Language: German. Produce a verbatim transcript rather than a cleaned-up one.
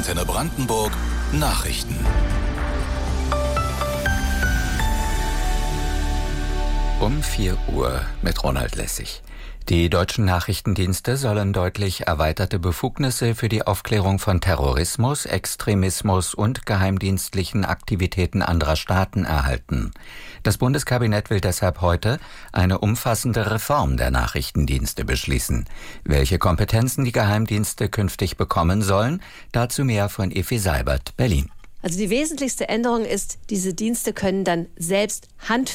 Antenne Brandenburg Nachrichten. Um vier Uhr mit Ronald Lessig. Die deutschen Nachrichtendienste sollen deutlich erweiterte Befugnisse für die Aufklärung von Terrorismus, Extremismus und geheimdienstlichen Aktivitäten anderer Staaten erhalten. Das Bundeskabinett will deshalb heute eine umfassende Reform der Nachrichtendienste beschließen. Welche Kompetenzen die Geheimdienste künftig bekommen sollen, dazu mehr von Effi Seibert, Berlin. Also die wesentlichste Änderung ist, diese Dienste können dann selbst Hand